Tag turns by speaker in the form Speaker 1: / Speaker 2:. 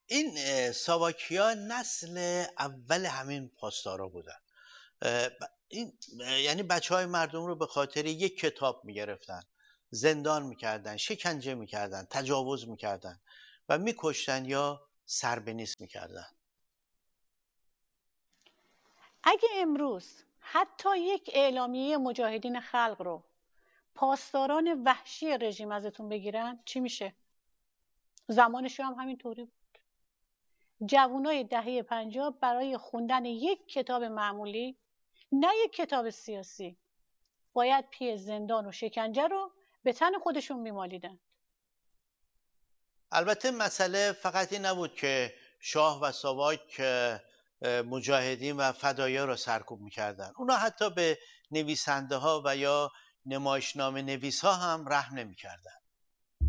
Speaker 1: این ساواکیا نسل اول همین پاسدارا بودن. این یعنی بچهای مردم رو به خاطر یک کتاب میگرفتن، زندان میکردن، شکنجه میکردن، تجاوز میکردن و میکشتن یا سر به نیست میکردن.
Speaker 2: اگه امروز حتی یک اعلامیه مجاهدین خلق رو پاسداران وحشی رژیم ازتون بگیرن چی میشه؟ زمانش هم همینطوری بود. جوانای دهه 50 برای خوندن یک کتاب معمولی، نه یک کتاب سیاسی، باید پی زندان و شکنجه رو به تن خودشون میمالیدن.
Speaker 1: البته مسئله فقط این نبود که شاه و ساواک مجاهدین و فدایا را سرکوب میکردن. اونا حتی به نویسنده ها و یا نمایشنامه نویس ها هم رحم نمیکردن.